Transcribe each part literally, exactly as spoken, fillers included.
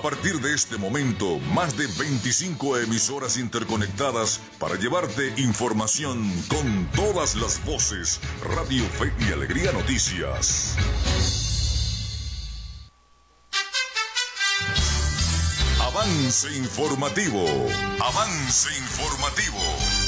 partir de este momento, más de veinticinco emisoras interconectadas para llevarte información con todas las voces. Radio Fe y Alegría Noticias. Avance informativo. Avance informativo.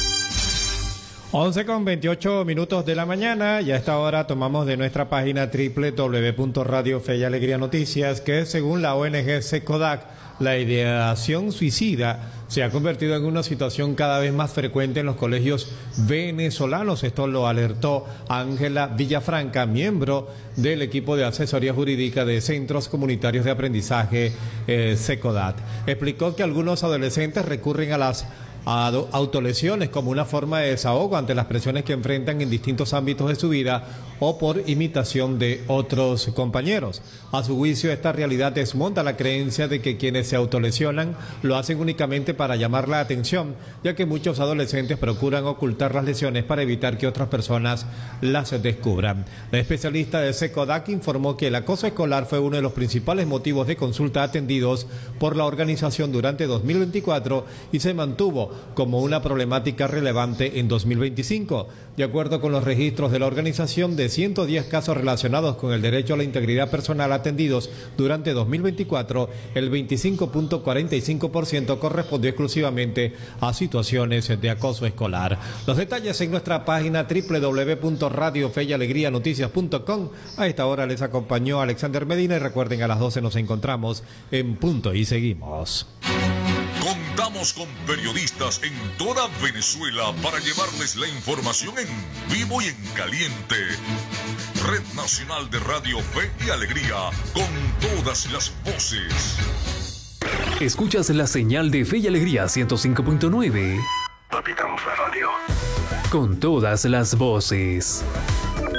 once con veintiocho minutos de la mañana, y a esta hora tomamos de nuestra página doble u doble u doble u punto radio fe y alegría noticias que según la O N G SECODAC, la ideación suicida se ha convertido en una situación cada vez más frecuente en los colegios venezolanos. Esto lo alertó Ángela Villafranca, miembro del equipo de asesoría jurídica de Centros Comunitarios de Aprendizaje eh, SECODAC. Explicó que algunos adolescentes recurren a las a autolesiones como una forma de desahogo ante las presiones que enfrentan en distintos ámbitos de su vida o por imitación de otros compañeros. A su juicio, esta realidad desmonta la creencia de que quienes se autolesionan lo hacen únicamente para llamar la atención, ya que muchos adolescentes procuran ocultar las lesiones para evitar que otras personas las descubran. La especialista de SECODAC informó que el acoso escolar fue uno de los principales motivos de consulta atendidos por la organización durante dos mil veinticuatro y se mantuvo como una problemática relevante en dos mil veinticinco. De acuerdo con los registros de la organización, de ciento diez casos relacionados con el derecho a la integridad personal atendidos durante dos mil veinticuatro, el veinticinco punto cuarenta y cinco por ciento correspondió exclusivamente a situaciones de acoso escolar. Los detalles en nuestra página doble u doble u doble u punto radio fe y alegría noticias punto com. A esta hora les acompañó Alexander Medina y recuerden, a las doce nos encontramos en Punto y Seguimos. Contamos con periodistas en toda Venezuela para llevarles la información en vivo y en caliente. Red Nacional de Radio Fe y Alegría, con todas las voces. Escuchas la señal de Fe y Alegría ciento cinco punto nueve. Capitán Radio. Con todas las voces.